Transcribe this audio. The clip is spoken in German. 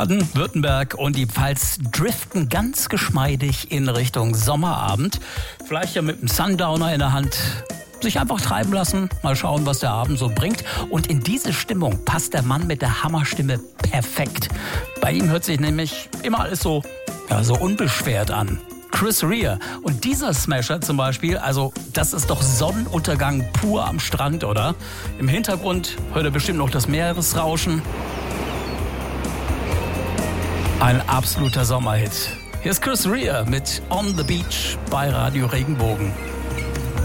Baden-Württemberg und die Pfalz driften ganz geschmeidig in Richtung Sommerabend. Vielleicht ja mit einem Sundowner in der Hand. Sich einfach treiben lassen, mal schauen, was der Abend so bringt. Und in diese Stimmung passt der Mann mit der Hammerstimme perfekt. Bei ihm hört sich nämlich immer alles so unbeschwert an. Chris Rea. Und dieser Smasher zum Beispiel, also das ist doch Sonnenuntergang pur am Strand, oder? Im Hintergrund hört er bestimmt noch das Meeresrauschen. Ein absoluter Sommerhit. Hier ist Chris Rea mit On the Beach bei Radio Regenbogen.